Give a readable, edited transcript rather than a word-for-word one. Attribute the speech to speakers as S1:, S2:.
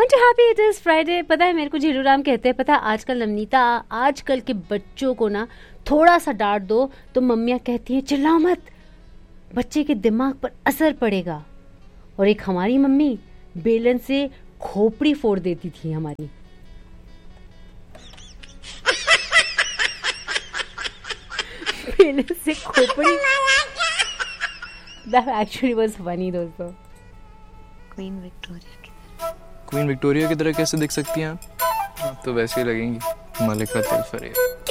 S1: To happy it is Friday. पता है मेरे को झीलू राम कहते हैं, पता है आजकल नवनीता, आजकल के बच्चों को ना थोड़ा सा डांट दो तो मम्मियाँ कहती हैं चिल्लाओ मत, बच्चे के दिमाग पर असर पड़ेगा। और एक हमारी मम्मी बेलन से खोपड़ी फोड़ देती थी हमारी। बेलन से खोपड़ी। That actually was funny दोस्तों।
S2: क्वीन विक्टोरिया की तरह कैसे दिख सकती हैं आप? तो वैसे ही लगेंगी मलिका तिलफरेज।